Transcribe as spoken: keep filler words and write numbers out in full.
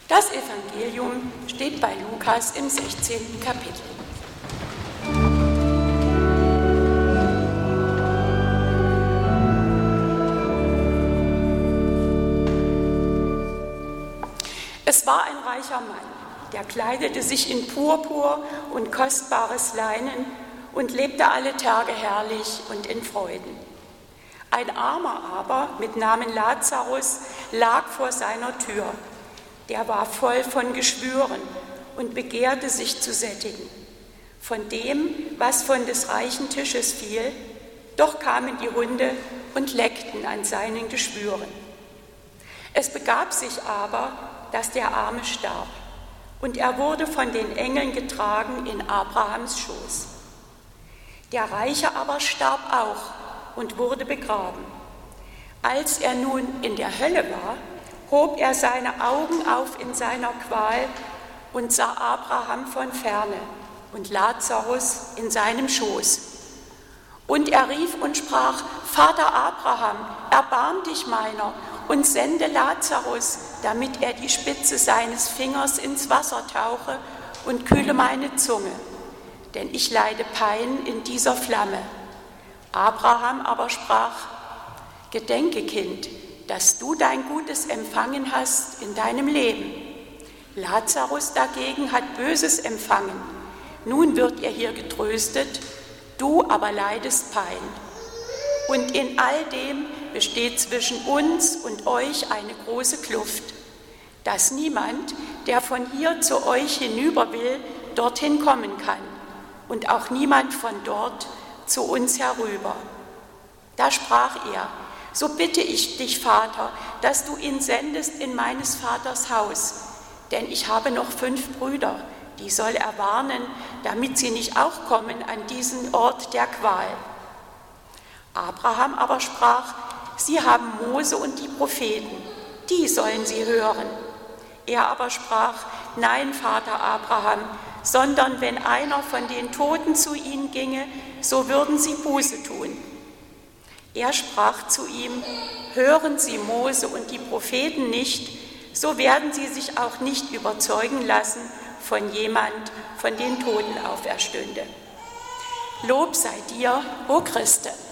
Das Evangelium steht bei Lukas im sechzehnten Kapitel. Es war ein reicher Mann, der kleidete sich in Purpur und kostbares Leinen und lebte alle Tage herrlich und in Freuden. Ein Armer aber mit Namen Lazarus lag vor seiner Tür. Der war voll von Geschwüren und begehrte sich zu sättigen von dem, was von des reichen Tisches fiel, doch kamen die Hunde und leckten an seinen Geschwüren. Es begab sich aber, dass der Arme starb, und er wurde von den Engeln getragen in Abrahams Schoß. Der Reiche aber starb auch und wurde begraben. Als er nun in der Hölle war, hob er seine Augen auf in seiner Qual und sah Abraham von ferne und Lazarus in seinem Schoß. Und er rief und sprach: Vater Abraham, erbarm dich meiner und sende Lazarus, damit er die Spitze seines Fingers ins Wasser tauche und kühle meine Zunge, denn ich leide Pein in dieser Flamme. Abraham aber sprach: Gedenke, Kind, dass du dein Gutes empfangen hast in deinem Leben. Lazarus dagegen hat Böses empfangen. Nun wird er hier getröstet, du aber leidest Pein. Und in all dem besteht zwischen uns und euch eine große Kluft, dass niemand, der von hier zu euch hinüber will, dorthin kommen kann, und auch niemand von dort zu uns herüber. Da sprach er: So bitte ich dich, Vater, dass du ihn sendest in meines Vaters Haus, denn ich habe noch fünf Brüder, die soll er warnen, damit sie nicht auch kommen an diesen Ort der Qual. Abraham aber sprach: Sie haben Mose und die Propheten, die sollen sie hören. Er aber sprach: Nein, Vater Abraham, sondern wenn einer von den Toten zu ihnen ginge, so würden sie Buße tun. Er sprach zu ihm: Hören Sie Mose und die Propheten nicht, so werden sie sich auch nicht überzeugen lassen von jemand von den Toten auferstünde. Lob sei dir, o Christe.